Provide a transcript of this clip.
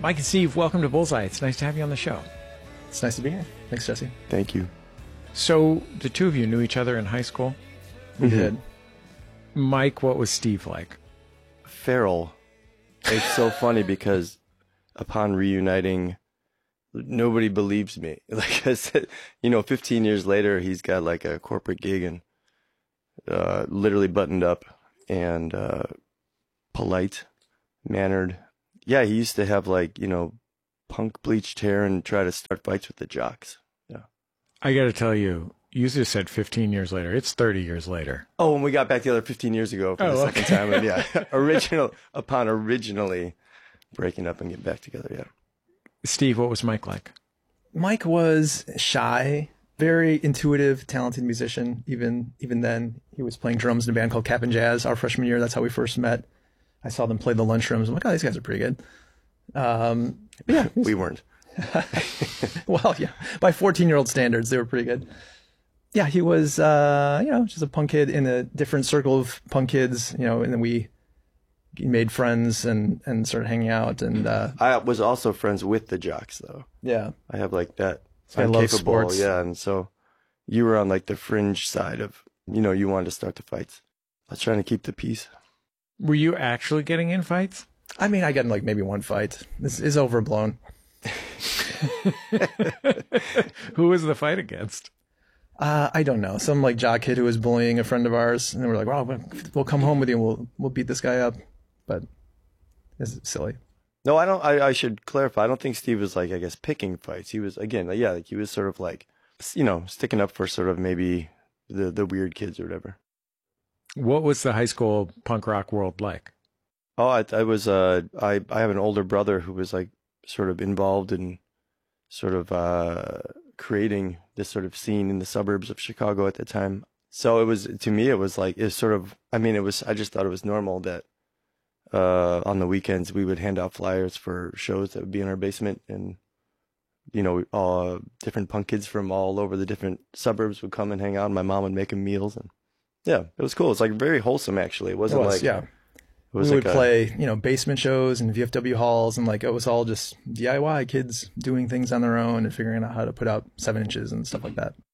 Mike and Steve, welcome to Bullseye. It's nice to have you on the show. It's nice to be here. Thanks, Jesse. Thank you. So the two of you knew each other in high school? We did. Mike, what was Steve like? Feral. It's so funny because upon reuniting, nobody believes me. Like I said, 15 years later, he's got like a corporate gig and literally buttoned up and polite, mannered. Yeah, he used to have like, punk bleached hair and try to start fights with the jocks. Yeah. I got to tell you, you just said 15 years later. It's 30 years later. Oh, and we got back together 15 years ago for the second time. And yeah, upon originally breaking up and getting back together, yeah. Steve, what was Mike like? Mike was shy, very intuitive, talented musician. Even then, he was playing drums in a band called Cap and Jazz our freshman year. That's how we first met. I saw them play the lunchrooms. I'm like, oh, these guys are pretty good. Yeah, we weren't. Well, yeah, by 14-year-old standards, they were pretty good. Yeah, he was, just a punk kid in a different circle of punk kids, and then we made friends and started hanging out. And I was also friends with the jocks, though. Yeah, I have like that. I love sports. Yeah, and so you were on like the fringe side of, you wanted to start the fights. I was trying to keep the peace. Were you actually getting in fights? I mean, I got in like maybe one fight. This is overblown. Who was the fight against? I don't know. Some like jock kid who was bullying a friend of ours, and they were like, "Well, we'll come home with you. And we'll beat this guy up." But it's silly. No, I don't. I should clarify. I don't think Steve was like, I guess, picking fights. He was he was sort of like, sticking up for sort of maybe the weird kids or whatever. What was the high school punk rock world like? Oh, I have an older brother who was like sort of involved in sort of creating this sort of scene in the suburbs of Chicago at the time. So I just thought it was normal that on the weekends we would hand out flyers for shows that would be in our basement, and all different punk kids from all over the different suburbs would come and hang out, and my mom would make them meals, and yeah, it was cool. It's like very wholesome, actually. It wasn't we would play, basement shows and VFW halls, and like it was all just DIY kids doing things on their own and figuring out how to put out 7 inches and stuff like that.